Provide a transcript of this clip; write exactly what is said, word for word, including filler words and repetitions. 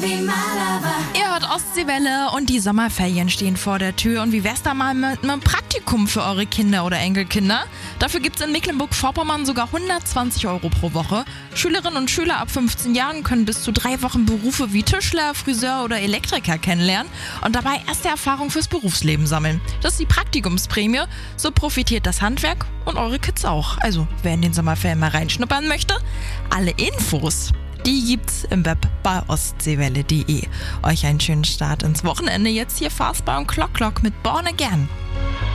Ihr hört Ostseewelle und die Sommerferien stehen vor der Tür. Und wie wär's da mal mit einem Praktikum für eure Kinder oder Enkelkinder? Dafür gibt's in Mecklenburg-Vorpommern sogar hundertzwanzig Euro pro Woche. Schülerinnen und Schüler ab fünfzehn Jahren können bis zu drei Wochen Berufe wie Tischler, Friseur oder Elektriker kennenlernen und dabei erste Erfahrung fürs Berufsleben sammeln. Das ist die Praktikumsprämie. So profitiert das Handwerk und eure Kids auch. Also, wer in den Sommerferien mal reinschnuppern möchte, alle Infos, die gibt's im Web bei ostseewelle punkt de. Euch einen schönen Start ins Wochenende. Jetzt hier Fastbar und Clock Clock mit Born Again.